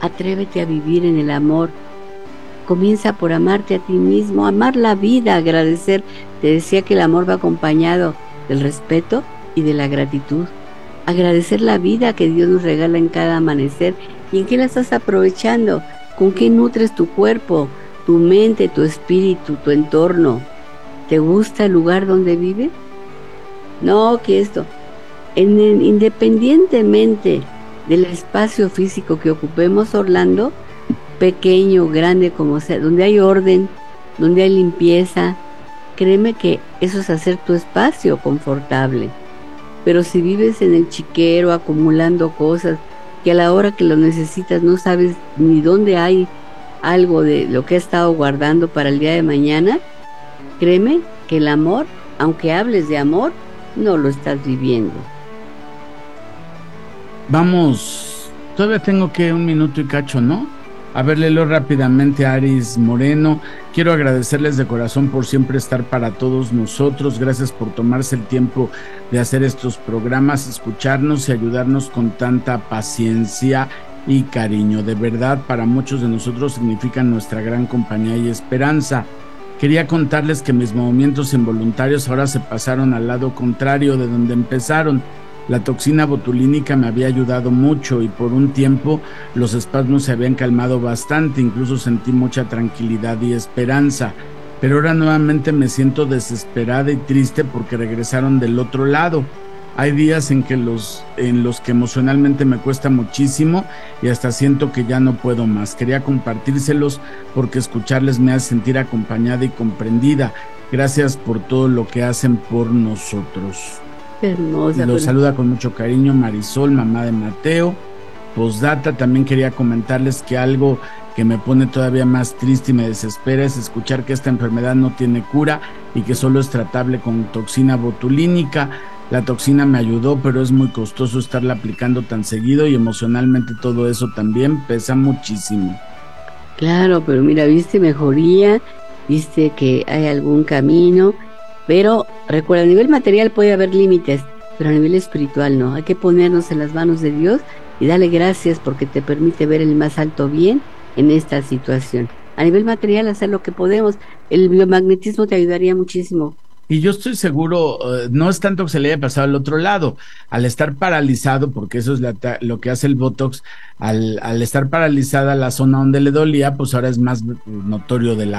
Atrévete a vivir en el amor. Comienza por amarte a ti mismo, amar la vida, agradecer. Te decía que el amor va acompañado del respeto y de la gratitud. Agradecer la vida que Dios nos regala en cada amanecer. ¿Y en qué la estás aprovechando? ¿Con qué nutres tu cuerpo, tu mente, tu espíritu, tu entorno? ¿Te gusta el lugar donde vives? No, que esto, independientemente del espacio físico que ocupemos, Orlando, pequeño, grande como sea, donde hay orden, donde hay limpieza, créeme que eso es hacer tu espacio confortable. Pero si vives en el chiquero acumulando cosas que a la hora que lo necesitas no sabes ni dónde hay algo de lo que has estado guardando para el día de mañana, créeme que el amor, aunque hables de amor, no lo estás viviendo. Vamos, todavía tengo que 1 minuto y cacho, ¿no? A ver, léelo rápidamente a Aris Moreno. Quiero agradecerles de corazón por siempre estar para todos nosotros. Gracias por tomarse el tiempo de hacer estos programas, escucharnos y ayudarnos con tanta paciencia y cariño. De verdad, para muchos de nosotros significan nuestra gran compañía y esperanza. Quería contarles que mis movimientos involuntarios ahora se pasaron al lado contrario de donde empezaron. La toxina botulínica me había ayudado mucho y por un tiempo los espasmos se habían calmado bastante, incluso sentí mucha tranquilidad y esperanza, pero ahora nuevamente me siento desesperada y triste porque regresaron del otro lado. Hay días en los que emocionalmente me cuesta muchísimo y hasta siento que ya no puedo más. Quería compartírselos porque escucharles me hace sentir acompañada y comprendida. Gracias por todo lo que hacen por nosotros. Hermosa. Y los saluda con mucho cariño Marisol, mamá de Mateo. Postdata, también quería comentarles que algo que me pone todavía más triste y me desespera es escuchar que esta enfermedad no tiene cura y que solo es tratable con toxina botulínica. La toxina me ayudó, pero es muy costoso estarla aplicando tan seguido y emocionalmente todo eso también pesa muchísimo. Claro, pero mira, viste mejoría, viste que hay algún camino. Pero recuerda, a nivel material puede haber límites, pero a nivel espiritual no. Hay que ponernos en las manos de Dios y darle gracias porque te permite ver el más alto bien en esta situación. A nivel material hacer lo que podemos. El biomagnetismo te ayudaría muchísimo. Y yo estoy seguro, no es tanto que se le haya pasado al otro lado, al estar paralizado, porque eso es lo que hace el Botox, al estar paralizada la zona donde le dolía, pues ahora es más notorio del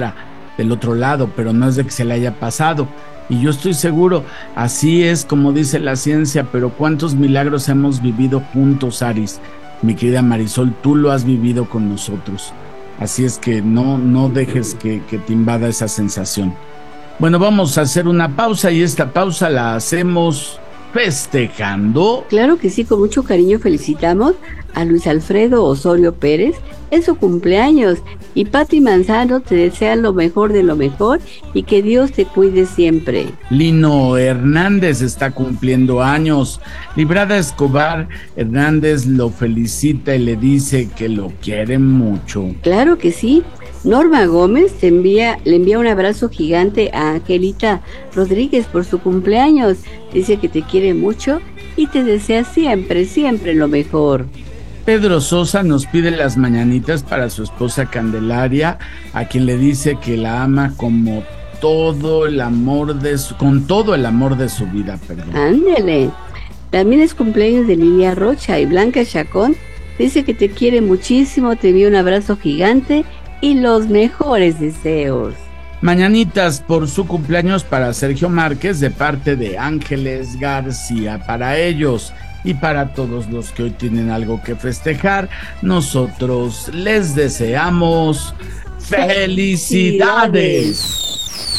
otro lado, pero no es de que se le haya pasado. Y yo estoy seguro, así es como dice la ciencia, pero ¿cuántos milagros hemos vivido juntos, Aris? Mi querida Marisol, tú lo has vivido con nosotros. Así es que no dejes que te invada esa sensación. Bueno, vamos a hacer una pausa y esta pausa la hacemos festejando. Claro que sí, con mucho cariño felicitamos a Luis Alfredo Osorio Pérez en su cumpleaños y Pati Manzano te desea lo mejor de lo mejor y que Dios te cuide siempre. Lino Hernández está cumpliendo años. Librada Escobar Hernández lo felicita y le dice que lo quiere mucho. Claro que sí. Norma Gómez le envía un abrazo gigante a Angelita Rodríguez por su cumpleaños. Dice que te quiere mucho y te desea siempre, siempre lo mejor. Pedro Sosa nos pide las mañanitas para su esposa Candelaria, a quien le dice que la ama como todo el amor con todo el amor de su vida, perdón. Ándele. También es cumpleaños de Lilia Rocha y Blanca Chacón dice que te quiere muchísimo, te envía un abrazo gigante y los mejores deseos. Mañanitas por su cumpleaños para Sergio Márquez de parte de Ángeles García. Para ellos y para todos los que hoy tienen algo que festejar, nosotros les deseamos felicidades.